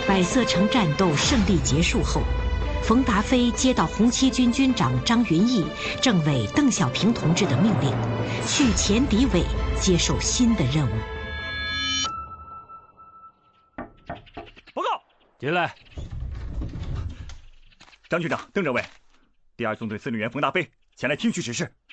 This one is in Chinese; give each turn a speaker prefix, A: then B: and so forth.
A: 百色城战斗胜利结束后，冯达飞接到红七军军长张云逸、政委邓小平同志的命令，去前敌委接受新的任务。
B: 报告，
C: 进来。
B: 张军长、邓政委，第2纵队司令员冯达飞前来听取指示。